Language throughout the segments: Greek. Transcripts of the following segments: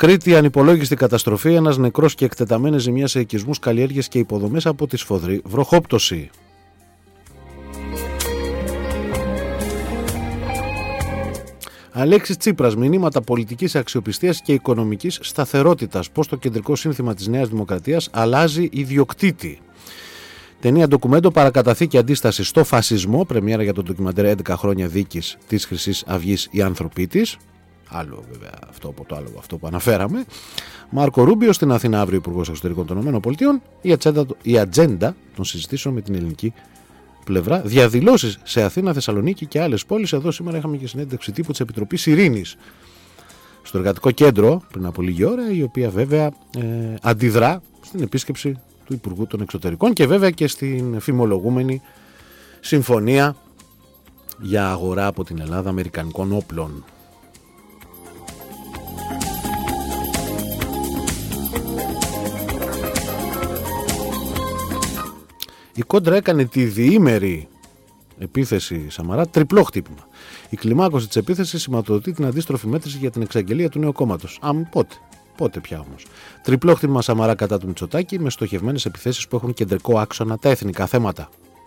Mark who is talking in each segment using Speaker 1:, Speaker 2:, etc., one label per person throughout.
Speaker 1: Κρήτη, ανυπολόγιστη καταστροφή, ένας νεκρός και εκτεταμένες ζημιές σε οικισμούς, καλλιέργειες και υποδομές από τη σφοδρή βροχόπτωση. Αλέξης Τσίπρας, μηνύματα πολιτικής αξιοπιστίας και οικονομικής σταθερότητας. Πώς το κεντρικό σύνθημα της Νέας Δημοκρατίας αλλάζει ιδιοκτήτη. Ταινία ντοκουμέντο, παρακαταθήκη αντίσταση στο φασισμό. Πρεμιέρα για το ντοκιμαντέρ 11 χρόνια δίκης της Χρυσής Αυγής, οι άνθρωποι της. Άλλο βέβαια αυτό από το άλλο αυτό που αναφέραμε. Μάρκο Ρούμπιο στην Αθήνα αύριο, Υπουργός Εξωτερικών των ΗΠΑ. Η ατζέντα των συζητήσεων με την ελληνική πλευρά. Διαδηλώσεις σε Αθήνα, Θεσσαλονίκη και άλλες πόλεις. Εδώ σήμερα είχαμε και συνέντευξη τύπου της Επιτροπής Ειρήνης στο Εργατικό Κέντρο πριν από λίγη ώρα, η οποία βέβαια αντιδρά στην επίσκεψη του Υπουργού των Εξωτερικών και βέβαια και στην φημολογούμενη συμφωνία για αγορά από την Ελλάδα αμερικανικών όπλων. Η Κόντρα έκανε τη διήμερη επίθεση Σαμαρά τριπλό χτύπημα. Η κλιμάκωση της επίθεσης σηματοδοτεί την αντίστροφη μέτρηση για την εξαγγελία του νέου κόμματος. Πότε πια όμως. Τριπλό χτύπημα Σαμαρά κατά του Μητσοτάκη με στοχευμένες επιθέσεις που έχουν κεντρικό άξονα τα εθνικά θέματα.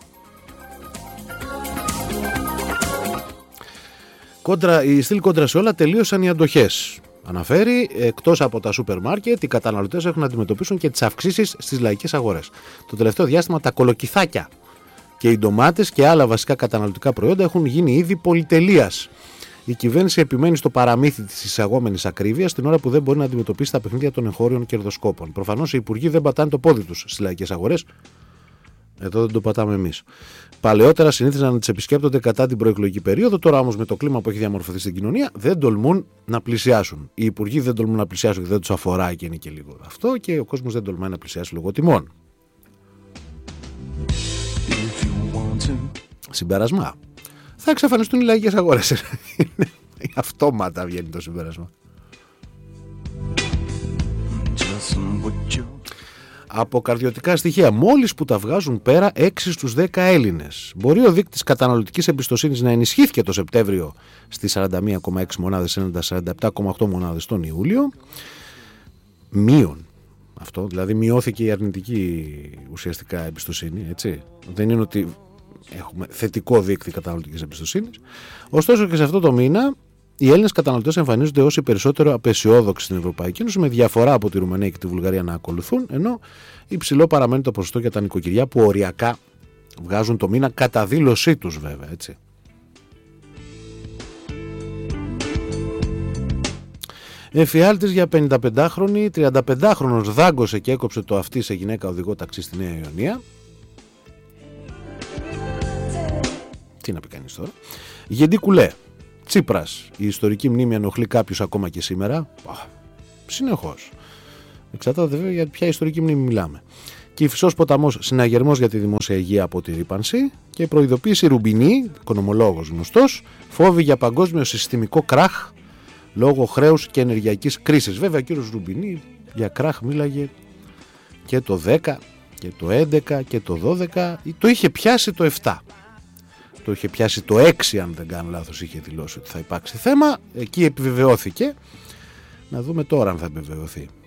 Speaker 1: Η στήλη κόντρα σε όλα, τελείωσαν οι αντοχές. Αναφέρει, εκτός από τα σούπερ μάρκετ, οι καταναλωτές έχουν να αντιμετωπίσουν και τις αυξήσεις στις λαϊκές αγορές. Το τελευταίο διάστημα τα κολοκυθάκια και οι ντομάτες και άλλα βασικά καταναλωτικά προϊόντα έχουν γίνει ήδη πολυτελείας. Η κυβέρνηση επιμένει στο παραμύθι της εισαγόμενης ακρίβειας, την ώρα που δεν μπορεί να αντιμετωπίσει τα παιχνίδια των εγχώριων κερδοσκόπων. Προφανώς οι υπουργοί δεν πατάνε το πόδι τους στις λαϊκές αγορές. Εδώ δεν το πατάμε εμείς. Παλαιότερα συνήθιζαν να τις επισκέπτονται κατά την προεκλογική περίοδο. Τώρα όμως με το κλίμα που έχει διαμορφωθεί στην κοινωνία δεν τολμούν να πλησιάσουν. Οι υπουργοί δεν τολμούν να πλησιάσουν και δεν τους αφορά και είναι και λίγο αυτό, και ο κόσμος δεν τολμάει να πλησιάσει λόγω τιμών. Συμπέρασμα. Θα εξαφανιστούν οι λαϊκές αγορές. Αυτόματα βγαίνει το συμπέρασμα. Από καρδιωτικά στοιχεία, μόλις που τα βγάζουν πέρα 6 στους 10 Έλληνες. Μπορεί ο δείκτης καταναλωτικής εμπιστοσύνης να ενισχύθηκε το Σεπτέμβριο στις 41,6 μονάδες, έναντι 47,8 μονάδες τον Ιούλιο. Μείον αυτό, δηλαδή μειώθηκε η αρνητική ουσιαστικά εμπιστοσύνη, έτσι. Δεν είναι ότι έχουμε θετικό δείκτη καταναλωτικής εμπιστοσύνης. Ωστόσο και σε αυτό το μήνα οι Έλληνες καταναλωτές εμφανίζονται ως οι περισσότερο απεσιόδοξοι στην Ευρωπαϊκή Ένωση, με διαφορά από τη Ρουμανία και τη Βουλγαρία να ακολουθούν, ενώ υψηλό παραμένει το ποσοστό για τα νοικοκυριά που οριακά βγάζουν το μήνα κατά δήλωσή τους βέβαια, έτσι. Εφιάλτης για 55χρονη, 35χρονος δάγκωσε και έκοψε το αυτί σε γυναίκα οδηγό ταξί στη Νέα Ιωνία. Τι να πει κανείς τώρα. Γεντή Κουλέ. Τσίπρας. Η ιστορική μνήμη ενοχλεί κάποιους ακόμα και σήμερα. Συνεχώς. Εξαρτάται βέβαια για ποια ιστορική μνήμη μιλάμε. Κηφισός ποταμός, συναγερμός για τη δημόσια υγεία από τη ρύπανση. Και προειδοποίηση Ρουμπινί, οικονομολόγος γνωστός, φόβη για παγκόσμιο συστημικό κράχ λόγω χρέους και ενεργειακής κρίσης. Βέβαια ο κύριος Ρουμπινί για κράχ μίλαγε και το 10 και το 11 και το 12. Το είχε πιάσει το 7. Το είχε πιάσει το 6, αν δεν κάνω λάθος, είχε δηλώσει ότι θα υπάρξει θέμα. Εκεί επιβεβαιώθηκε. Να δούμε τώρα αν θα επιβεβαιωθεί.